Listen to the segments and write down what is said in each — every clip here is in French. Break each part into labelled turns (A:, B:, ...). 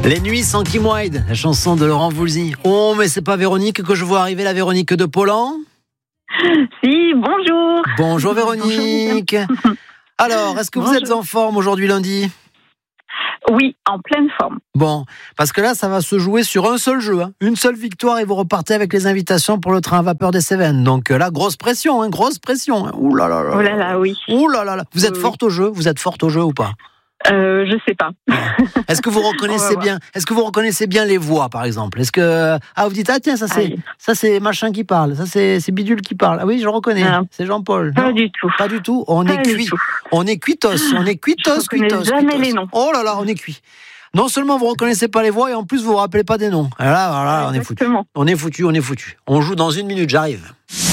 A: Les nuits sans Kim Wilde, la chanson de Laurent Voulzy. Oh, mais c'est pas Véronique que je vois arriver, la Véronique de Paulan?
B: Si, bonjour.
A: Bonjour Véronique. Alors, est-ce que vous êtes en forme aujourd'hui lundi?
B: Oui, en pleine forme.
A: Bon, parce que là, ça va se jouer sur un seul jeu. Une seule victoire et vous repartez avec les invitations pour le train à vapeur des Cévennes. Donc là, grosse pression, grosse pression. Ouh là là là.
B: Oh là là, oui.
A: Ouh là là là. Vous êtes forte au jeu? Vous êtes forte au jeu ou pas?
B: Je sais pas.
A: Est-ce que vous reconnaissez bien? Est-ce que vous reconnaissez bien les voix, par exemple? Est-ce que vous dites tiens, ça c'est machin qui parle, ça c'est Bidule qui parle. Ah oui, je le reconnais.
B: Non.
A: C'est Jean-Paul.
B: Pas du tout.
A: Pas du tout. On est cuit. On est cuitos.
B: Je connais jamais les noms.
A: Oh là là, on est cuit. Non seulement vous reconnaissez pas les voix et en plus vous vous rappelez pas des noms. Voilà, on est foutu. On est foutu. On joue dans 1 minute. J'arrive.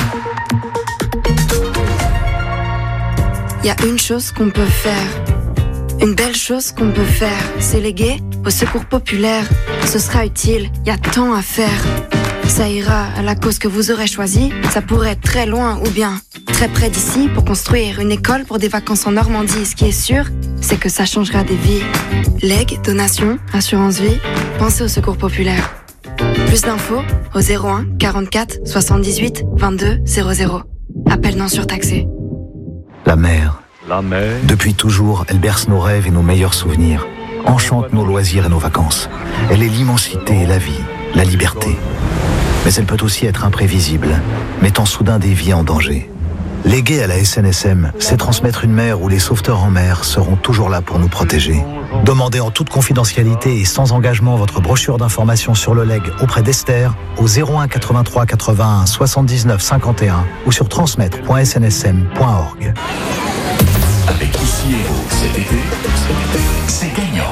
C: Il y a une chose qu'on peut faire. Une belle chose qu'on peut faire, c'est léguer au secours populaire. Ce sera utile, y a tant à faire. Ça ira à la cause que vous aurez choisie. Ça pourrait être très loin ou bien très près d'ici pour construire une école pour des vacances en Normandie. Ce qui est sûr, c'est que ça changera des vies. Legs, donations, assurance vie, pensez au secours populaire. Plus d'infos au 01 44 78 22 00. Appel non surtaxé.
D: La mer. Depuis toujours, elle berce nos rêves et nos meilleurs souvenirs, enchante nos loisirs et nos vacances. Elle est l'immensité et la vie, la liberté. Mais elle peut aussi être imprévisible, mettant soudain des vies en danger. Léguer à la SNSM, c'est transmettre une mer où les sauveteurs en mer seront toujours là pour nous protéger. Demandez en toute confidentialité et sans engagement votre brochure d'information sur le legs auprès d'Esther au 01 83 81 79 51 ou sur transmettre.snsm.org.
E: Avec Ici Héros cet été, c'est gagnant.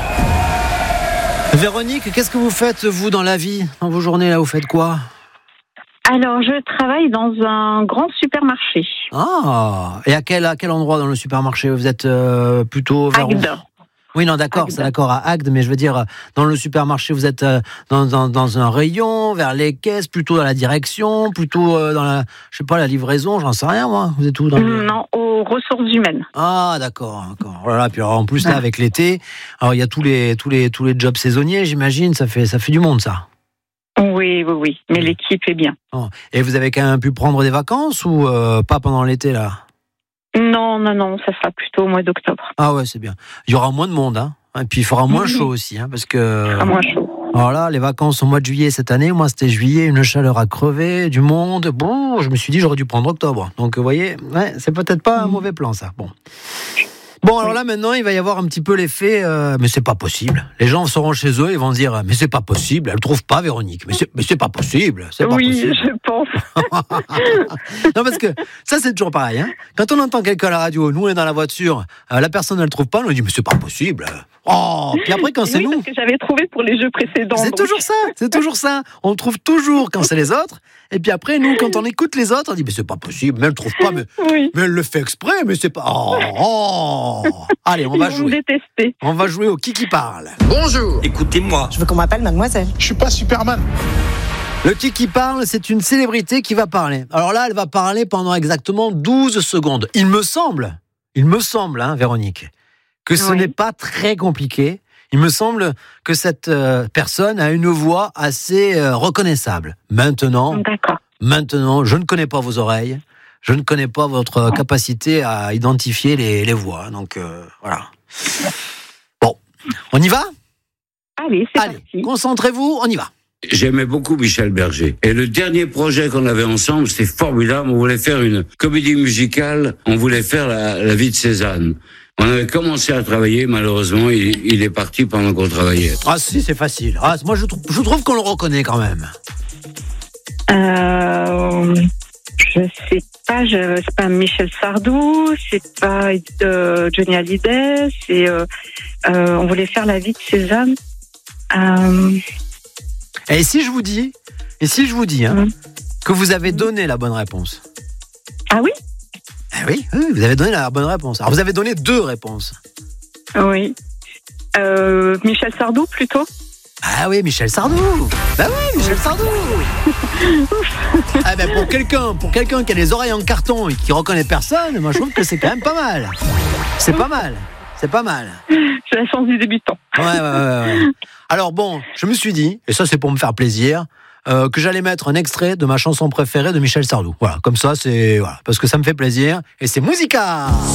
A: Véronique, qu'est-ce que vous faites, vous, dans la vie? Dans vos journées, là, vous faites quoi?
B: Alors, je travaille dans un grand supermarché.
A: Ah, et à quel endroit dans le supermarché? Vous êtes plutôt vers
B: Agde.
A: Oui, non, d'accord, c'est d'accord à Agde, mais je veux dire, dans le supermarché, vous êtes dans un rayon, vers les caisses, plutôt dans la direction, plutôt dans la, je sais pas, la livraison, j'en sais rien, moi. Vous êtes où
B: Non, aux ressources humaines.
A: Ah, d'accord. Voilà, puis alors, en plus, là, avec l'été, alors il y a tous les jobs saisonniers, j'imagine, ça fait du monde, ça.
B: Oui, mais l'équipe est bien.
A: Oh. Et vous avez quand même pu prendre des vacances ou pas pendant l'été, là?
B: Non, ça sera plutôt au mois d'octobre.
A: Ah ouais, c'est bien. Il y aura moins de monde, hein. Et puis il fera moins chaud aussi, hein, parce que...
B: Il fera moins chaud.
A: Alors là, les vacances au mois de juillet cette année, moi c'était juillet, une chaleur à crever, du monde. Bon, je me suis dit j'aurais dû prendre octobre. Donc vous voyez, ouais, c'est peut-être pas un mauvais plan, ça. Bon, alors là, maintenant, il va y avoir un petit peu l'effet, mais c'est pas possible. Les gens seront chez eux, ils vont se dire, mais c'est pas possible, elle trouve pas Véronique. Mais c'est pas possible.
B: Oui,
A: possible.
B: je pense.
A: Non, parce que ça, c'est toujours pareil, hein. Quand on entend quelqu'un à la radio, nous, on est dans la voiture, la personne, elle trouve pas, on dit, mais c'est pas possible. Oh, puis après, quand c'est nous.
B: Parce que j'avais trouvé pour les jeux précédents.
A: C'est toujours ça. On trouve toujours quand c'est les autres. Et puis après, nous, quand on écoute les autres, on dit, mais c'est pas possible, mais elle trouve pas, mais elle le fait exprès, mais c'est pas. Oh. Allez, on va jouer.
B: Détester.
A: On va jouer au qui parle.
F: Bonjour. Écoutez-moi.
G: Je veux qu'on m'appelle mademoiselle.
F: Je suis pas Superman.
A: Le qui parle, c'est une célébrité qui va parler. Alors là, elle va parler pendant exactement 12 secondes. Il me semble, hein, Véronique, que ce n'est pas très compliqué. Il me semble que cette personne a une voix assez reconnaissable. Maintenant, je ne connais pas vos oreilles. Je ne connais pas votre capacité à identifier les voix. Donc, voilà. Bon, on y va ?
B: Allez, c'est parti.
A: Concentrez-vous, on y va.
H: J'aimais beaucoup Michel Berger. Et le dernier projet qu'on avait ensemble, c'était formidable. On voulait faire une comédie musicale. On voulait faire la vie de Cézanne. On avait commencé à travailler, malheureusement, il est parti pendant qu'on travaillait.
A: Ah si, c'est facile. Ah, moi, je trouve qu'on le reconnaît quand même.
B: Je sais pas, c'est pas Michel Sardou, c'est pas Johnny Hallyday, c'est on voulait faire la vie de Cézanne.
A: Et si je vous dis, que vous avez donné la bonne réponse?
B: Ah oui?
A: Oui, vous avez donné la bonne réponse. Alors vous avez donné 2 réponses.
B: Oui. Michel Sardou plutôt?
A: Ah oui, Michel Sardou. Bah oui, Michel Sardou. Ah ben pour quelqu'un qui a les oreilles en carton et qui reconnaît personne, moi je trouve que c'est quand même pas mal. C'est pas mal. C'est pas mal.
B: C'est la chance du débutant.
A: Ouais. Alors bon, je me suis dit, et ça c'est pour me faire plaisir, que j'allais mettre un extrait de ma chanson préférée de Michel Sardou. Voilà, comme ça c'est... Voilà, parce que ça me fait plaisir. Et c'est Musica!